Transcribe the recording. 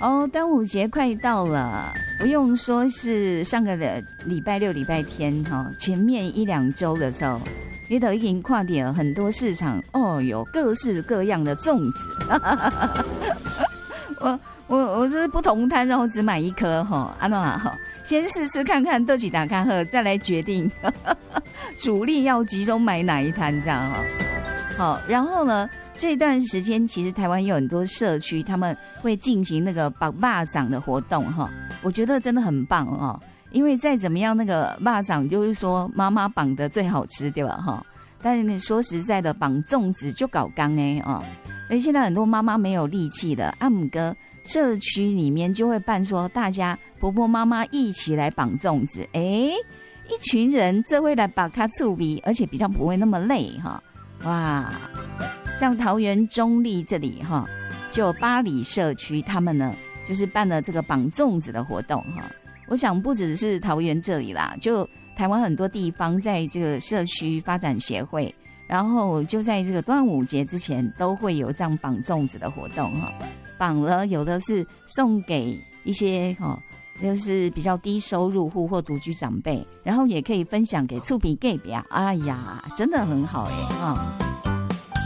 哦，端午节快到了，不用说是上个礼拜六、礼拜天哈，前面1-2周的时候，你都已经看到很多市场哦，有各式各样的粽子。我是不同摊，然后只买1颗哈，安诺哈，先试试看看豆曲打开后，再来决定主力要集中买哪一摊这样哈。好，然后呢？这段时间其实台湾有很多社区他们会进行那个绑肉粽的活动哈，我觉得真的很棒哦，因为再怎么样那个肉粽就是说妈妈绑的最好吃对吧哈，但是你说实在的绑粽子就搞刚哦，而现在很多妈妈没有力气的，阿姆哥社区里面就会办说大家婆婆妈妈一起来绑粽子，一群人这会来绑卡醋鼻，而且比较不会那么累哈，哇！像桃园中立这里哈，就有巴黎社区，他们呢就是办了这个绑粽子的活动哈。我想不只是桃园这里啦，就台湾很多地方在这个社区发展协会，然后就在这个端午节之前都会有这样绑粽子的活动哈。绑了有的是送给一些就是比较低收入户或独居长辈，然后也可以分享给厝边隔壁，哎呀，真的很好耶哈。